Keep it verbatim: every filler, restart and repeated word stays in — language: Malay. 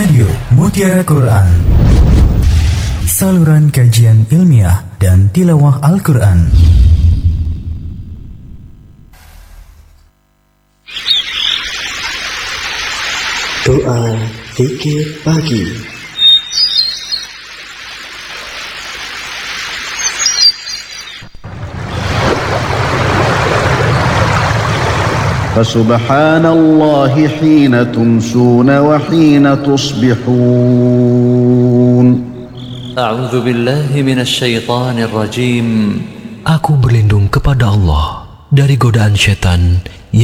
Radio Mutiara Quran, saluran kajian ilmiah dan tilawah Al-Quran. Doa Zikir Pagi. فسبحان الله حين تمسون وحين تصبحون. أعوذ بالله من الشيطان الرجيم. Aku berlindung kepada Allah dari godaan syaitan